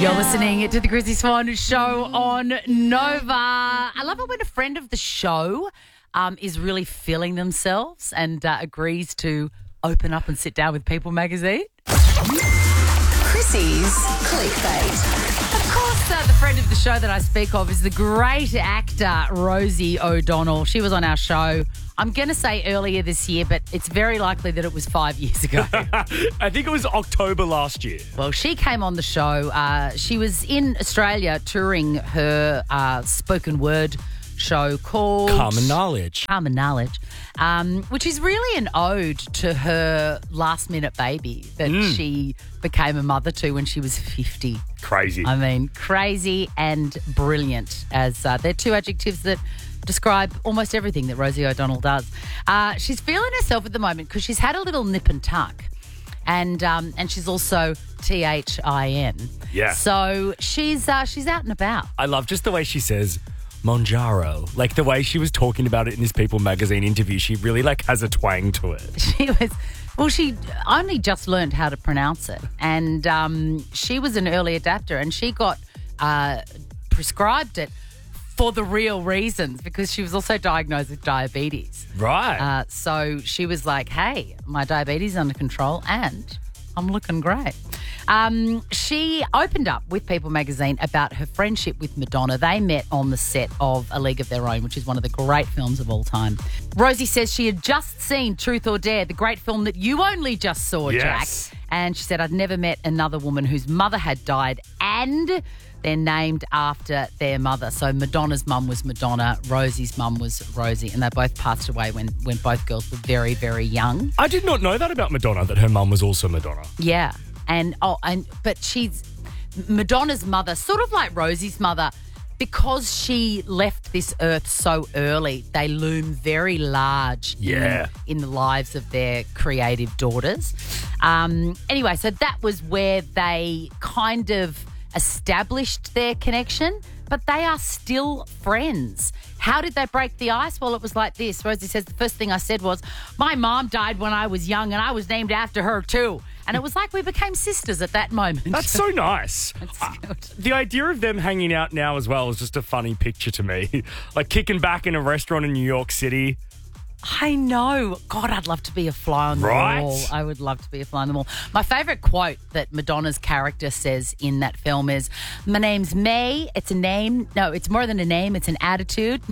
You're listening to the Chrissy Swan Show on Nova. I love it when a friend of the show is really feeling themselves and agrees to open up and sit down with People magazine. Chrissy's Clickbait. Of course, the friend of the show that I speak of is the great actor Rosie O'Donnell. She was on our show, I'm going to say earlier this year, but it's very likely that it was 5 years ago. I think it was October last year. Well, she came on the show. She was in Australia touring her spoken word show called Common Knowledge. Common Knowledge, which is really an ode to her last-minute baby that she became a mother to when she was 50. Crazy. I mean, crazy and brilliant, as they're two adjectives that describe almost everything that Rosie O'Donnell does. She's feeling herself at the moment because she's had a little nip and tuck, and she's also THIN. Yeah. So she's out and about. I love just the way she says Monjaro. Like the way she was talking about it in this People magazine interview, she really has a twang to it. She only just learned how to pronounce it, and she was an early adapter, and she got prescribed it for the real reasons because she was also diagnosed with diabetes. Right. So she was like, hey, my diabetes is under control and I'm looking great. She opened up with People magazine about her friendship with Madonna. They met on the set of A League of Their Own, which is one of the great films of all time. Rosie says she had just seen Truth or Dare, the great film that you only just saw, Yes. Jack. And she said, I'd never met another woman whose mother had died and they're named after their mother. So Madonna's mum was Madonna, Rosie's mum was Rosie, and they both passed away when both girls were very, very young. I did not know that about Madonna, that her mum was also Madonna. Yeah. But she's Madonna's mother, sort of like Rosie's mother, because she left this earth so early, they loom very large in the lives of their creative daughters. Anyway, so that was where they kind of established their connection, but they are still friends. How did they break the ice? Well, it was like this. Rosie says the first thing I said was, my mom died when I was young and I was named after her too. And it was like we became sisters at that moment. That's so nice. That's good. The idea of them hanging out now as well is just a funny picture to me. Like kicking back in a restaurant in New York City. I know. God, I'd love to be a fly on the wall. I would love to be a fly on the wall. My favourite quote that Madonna's character says in that film is, my name's May. It's a name. No, it's more than a name. It's an attitude,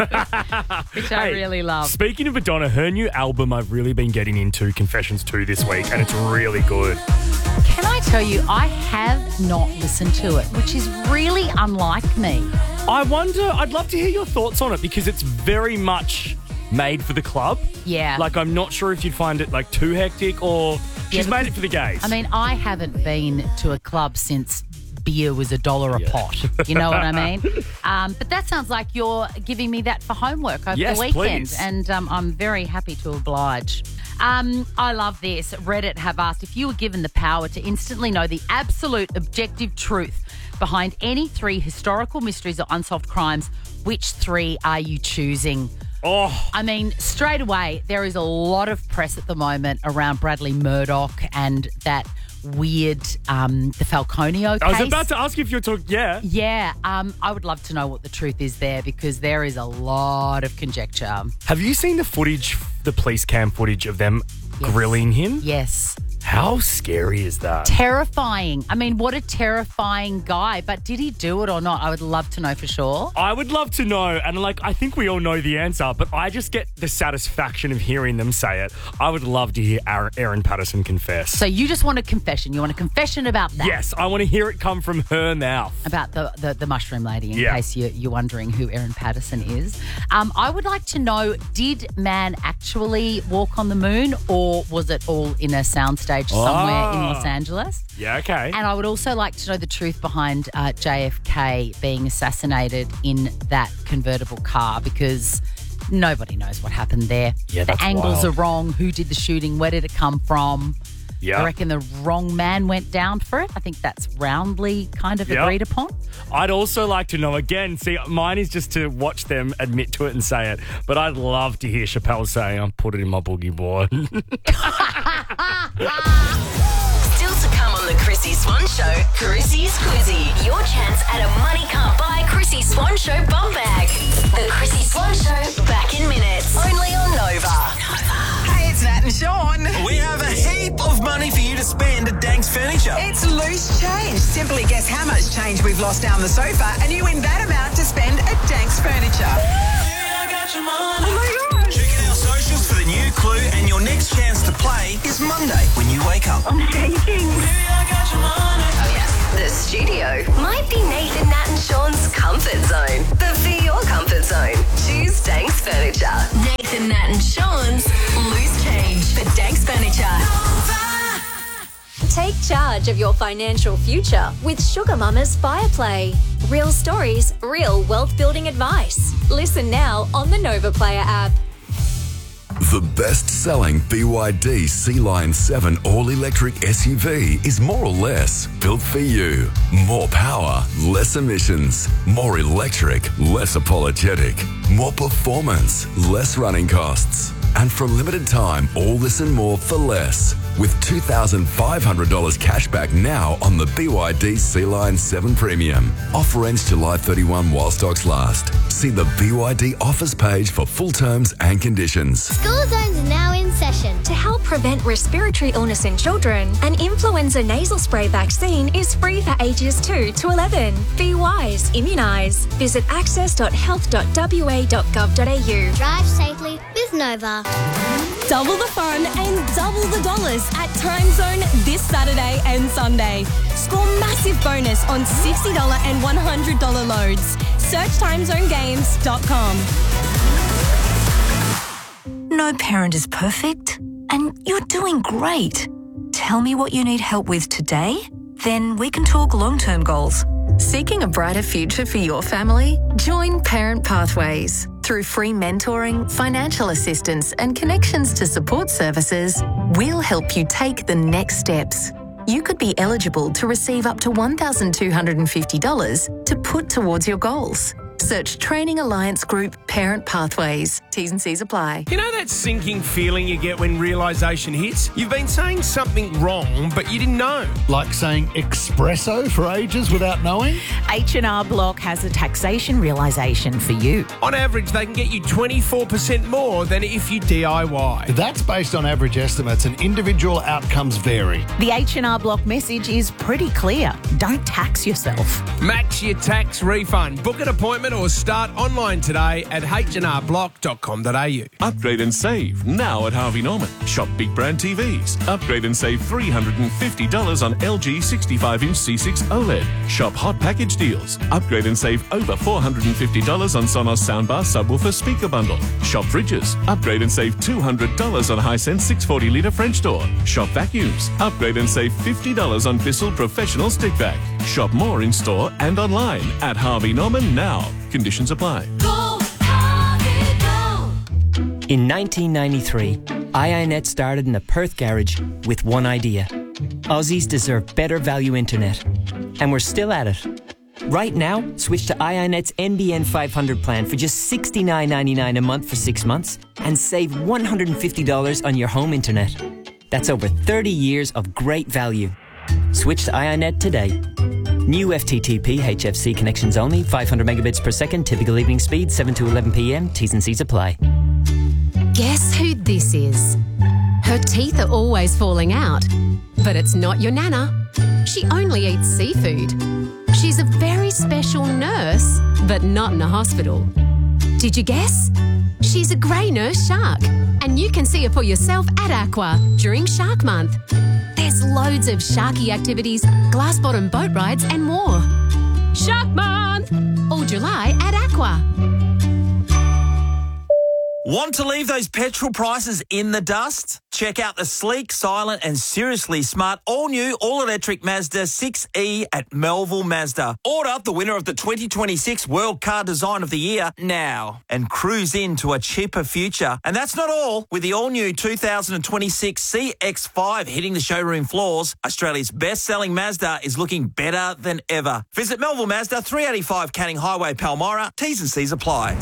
which I really love. Speaking of Madonna, her new album I've really been getting into, Confessions 2, this week, and it's really good. Can I tell you, I have not listened to it, which is really unlike me. I wonder, I'd love to hear your thoughts on it because it's very much made for the club. Yeah. Like, I'm not sure if you'd find it, too hectic or she's made it for the gays. I mean, I haven't been to a club since beer was $1 a pot. You know what I mean? But that sounds like you're giving me that for homework over the weekend. Please. And I'm very happy to oblige. I love this. Reddit have asked, if you were given the power to instantly know the absolute objective truth behind any 3 historical mysteries or unsolved crimes, which 3 are you choosing? Oh, I mean, straight away, there is a lot of press at the moment around Bradley Murdoch and that weird, the Falconio case. I was about to ask you if you're talking, Yeah, I would love to know what the truth is there because there is a lot of conjecture. Have you seen the footage, the police cam footage of them grilling him? Yes. How scary is that? Terrifying. I mean, what a terrifying guy. But did he do it or not? I would love to know for sure. I would love to know. And I think we all know the answer, but I just get the satisfaction of hearing them say it. I would love to hear Erin Patterson confess. So you just want a confession. You want a confession about that? Yes, I want to hear it come from her mouth. About the mushroom lady, in case you're wondering who Erin Patterson is. I would like to know, did man actually walk on the moon or was it all in a soundstage somewhere in Los Angeles? Yeah, okay. And I would also like to know the truth behind JFK being assassinated in that convertible car because nobody knows what happened there. Yeah, the that's angles wild. are wrong. Who did the shooting? Where did it come from? Yeah. I reckon the wrong man went down for it. I think that's roundly kind of agreed upon. I'd also like to know, again, see, mine is just to watch them admit to it and say it, but I'd love to hear Chappelle say, I'll put it in my boogie board. Still to come on the Chrissy Swan Show, Chrissy's Quizzy. chance at a money can't buy Chrissy Swan Show bum bag. The Chrissy Swan Show, back in minutes. Only on Nova. Hey, it's Nat and Sean. We have a heap of money for you to spend at Danks Furniture. It's loose change. Simply guess how much change we've lost down the sofa and you win that amount to spend at Danks Furniture. I got your money. Oh my gosh. Check out our socials for the new clue, and your next chance to play is Monday when you wake up. I'm shaking. I got your money. Oh, yeah. The studio might be Nathan, Nat and Sean's comfort zone. But for your comfort zone, choose Danks Furniture. Nathan, Nat and Sean's loose change for Danks Furniture. Take charge of your financial future with Sugar Mama's Fireplay. Real stories, real wealth building advice. Listen now on the Nova Player app. The best-selling BYD Sea Lion 7 all-electric SUV is more or less built for you. More power, less emissions. More electric, less apologetic. More performance, less running costs. And for a limited time, all this and more for less. With $2,500 cash back now on the BYD Sea Lion 7 Premium. Offer ends July 31 while stocks last. See the BYD offers page for full terms and conditions. School zones are now in session. To help prevent respiratory illness in children, an influenza nasal spray vaccine is free for ages 2 to 11. Be wise, immunise. Visit access.health.wa.gov.au. Drive safely with Nova. Double the fun and double the dollars at Time Zone this Saturday and Sunday. Score massive bonus on $60 and $100 loads. Search timezonegames.com. No parent is perfect, and you're doing great. Tell me what you need help with today, then we can talk long-term goals. Seeking a brighter future for your family? Join Parent Pathways. Through free mentoring, financial assistance, and connections to support services, we'll help you take the next steps. You could be eligible to receive up to $1,250 to put towards your goals. Search Training Alliance Group Parent Pathways. T's and C's apply. You know that sinking feeling you get when realisation hits? You've been saying something wrong, but you didn't know. Like saying espresso for ages without knowing? H&R Block has a taxation realisation for you. On average, they can get you 24% more than if you DIY. That's based on average estimates, and individual outcomes vary. The H&R Block message is pretty clear. Don't tax yourself. Max your tax refund. Book an appointment or start online today at hnrblock.com.au. Upgrade and save now at Harvey Norman. Shop big brand TVs. Upgrade and save $350 on LG 65-inch C6 OLED. Shop hot package deals. Upgrade and save over $450 on Sonos soundbar subwoofer speaker bundle. Shop fridges. Upgrade and save $200 on Hisense 640-litre French door. Shop vacuums. Upgrade and save $50 on Bissell professional stick vac. Shop more in store and online at Harvey Norman now. Conditions apply. In 1993, iiNet started in a Perth garage with one idea. Aussies deserve better value internet. And we're still at it. Right now, switch to iiNet's NBN 500 plan for just $69.99 a month for 6 months and save $150 on your home internet. That's over 30 years of great value. Switch to iiNet today. New FTTP HFC connections only, 500 megabits per second, typical evening speed, 7 to 11 p.m, T's and C's apply. Guess who this is? Her teeth are always falling out, but it's not your nana. She only eats seafood. She's a very special nurse, but not in a hospital. Did you guess? She's a grey nurse shark, and you can see her for yourself at Aqua during Shark Month. There's loads of sharky activities, glass bottom boat rides and more. Shark Month! All July at Aqua. Want to leave those petrol prices in the dust? Check out the sleek, silent and seriously smart all-new, all-electric Mazda 6e at Melville Mazda. Order the winner of the 2026 World Car Design of the Year now and cruise into a cheaper future. And that's not all. With the all-new 2026 CX-5 hitting the showroom floors, Australia's best-selling Mazda is looking better than ever. Visit Melville Mazda, 385 Canning Highway, Palmyra. T's and C's apply.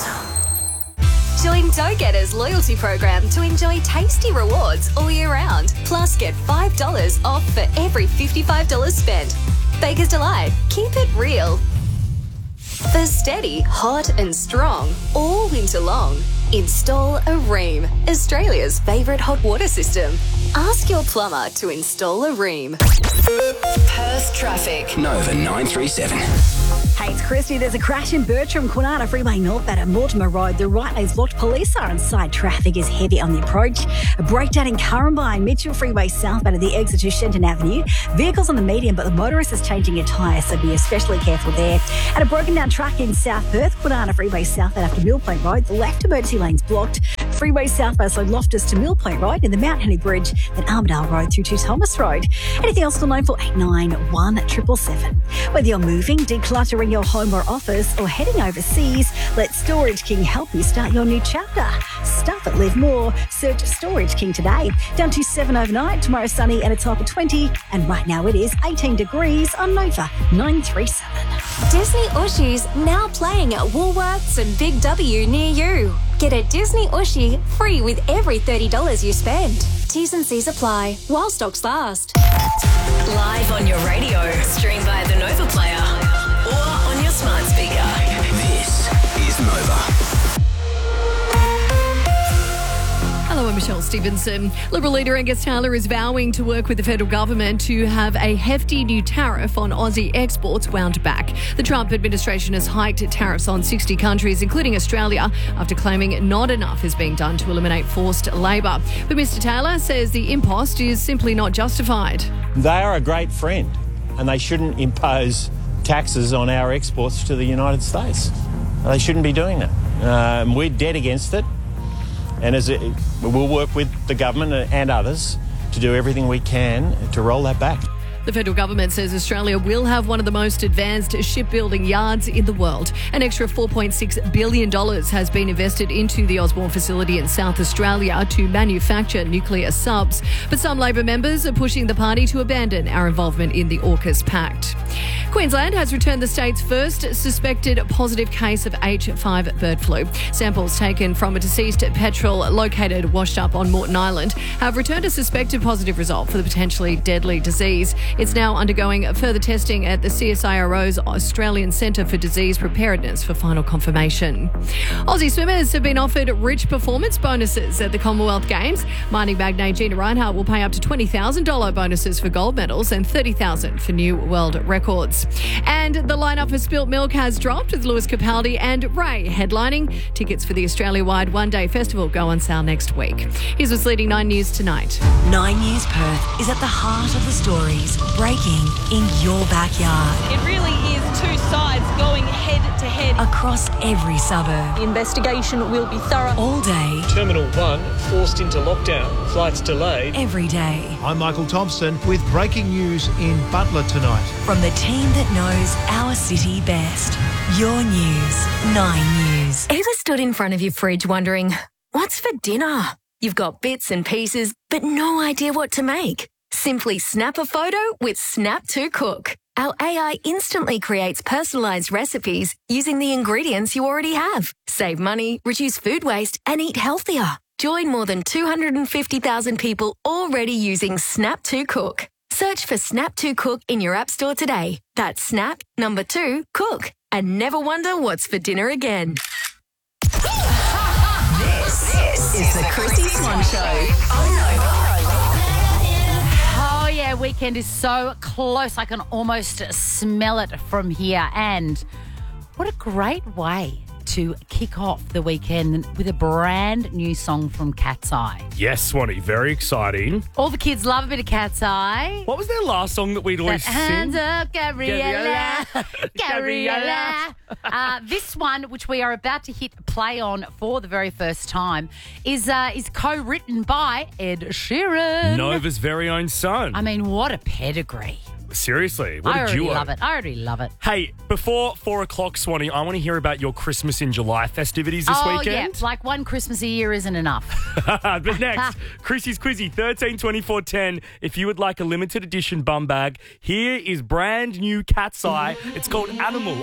Join Go Getter's loyalty program to enjoy tasty rewards all year round. Plus, get $5 off for every $55 spent. Baker's Delight. Keep it real. For steady, hot and strong, all winter long, install a Rheem, Australia's favourite hot water system. Ask your plumber to install a Rheem. Perth traffic. Nova 937. Hey, it's Christy. There's a crash in Bertram, Kwinana Freeway northbound at Mortimer Road. The right lane's blocked. Police are inside. Traffic is heavy on the approach. A breakdown in Currumbine, Mitchell Freeway southbound at the exit to Shenton Avenue. Vehicles on the median, but the motorist is changing a tyre, so be especially careful there. And a broken down track in South Perth, Kwinana Freeway southbound after Mill Point Road. The left emergency lane's blocked. Freeway southbound, so Loftus to Mill Point Road in the Mount Henry Bridge, then Armadale Road through to Thomas Road. Anything else to know for 891 777. Whether you're moving, decluttering your home or office, or heading overseas, let Storage King help you start your new chapter. Stuff it, live more. Search Storage King today. Down to 7 overnight, tomorrow sunny and a top of 20. And right now it is 18 degrees on Nova 937. Disney Ushies now playing at Woolworths and Big W near you. Get a Disney Ushie free with every $30 you spend. T's and C's apply while stocks last. Live on your radio. Stream via the Nova Player or on your smart speaker. This is Nova. Hello, I'm Michelle Stevenson. Liberal leader Angus Taylor is vowing to work with the federal government to have a hefty new tariff on Aussie exports wound back. The Trump administration has hiked tariffs on 60 countries, including Australia, after claiming not enough is being done to eliminate forced labour. But Mr Taylor says the impost is simply not justified. They are a great friend and they shouldn't impose taxes on our exports to the United States. They shouldn't be doing that. We're dead against it. And we'll work with the government and others to do everything we can to roll that back. The federal government says Australia will have one of the most advanced shipbuilding yards in the world. An extra $4.6 billion has been invested into the Osborne facility in South Australia to manufacture nuclear subs. But some Labor members are pushing the party to abandon our involvement in the AUKUS Pact. Queensland has returned the state's first suspected positive case of H5 bird flu. Samples taken from a deceased petrel located washed up on Moreton Island have returned a suspected positive result for the potentially deadly disease. It's now undergoing further testing at the CSIRO's Australian Centre for Disease Preparedness for final confirmation. Aussie swimmers have been offered rich performance bonuses at the Commonwealth Games. Mining magnate Gina Reinhardt will pay up to $20,000 bonuses for gold medals and $30,000 for new world records. And the lineup for Spilt Milk has dropped, with Lewis Capaldi and Ray headlining. Tickets for the Australia-wide one-day festival go on sale next week. Here's what's leading 9 News tonight. 9 News Perth is at the heart of the stories breaking in your backyard. It really is two sides going head to head. Across every suburb. The investigation will be thorough. All day. Terminal 1 forced into lockdown. Flights delayed. Every day. I'm Michael Thompson with breaking news in Butler tonight. From the team that knows our city best. Your news, 9 News. Ever stood in front of your fridge wondering, what's for dinner? You've got bits and pieces, but no idea what to make. Simply snap a photo with Snap to Cook. Our AI instantly creates personalised recipes using the ingredients you already have. Save money, reduce food waste, and eat healthier. Join more than 250,000 people already using Snap to Cook. Search for Snap to Cook in your app store today. That's Snap, number 2, Cook. And never wonder what's for dinner again. This is the Chrissy Swan Show. Oh, yeah, weekend is so close. I can almost smell it from here. And what a great way to kick off the weekend with a brand new song from Cat's Eye. Yes, Swanee, very exciting. All the kids love a bit of Cat's Eye. What was their last song that we'd always sing? Hands up, Gabriella. Gabriella. This one, which we are about to hit play on for the very first time, is co-written by Ed Sheeran. Nova's very own son. I mean, what a pedigree. Seriously, what a duo. I already love it. Hey, before 4 o'clock, Swanee, I want to hear about your Christmas in July festivities this weekend. Oh, yeah, like one Christmas a year isn't enough. But next, Chrissy's Quizzy, 13 24 10. If you would like a limited edition bum bag, here is brand new Cat's Eye. It's called Animal.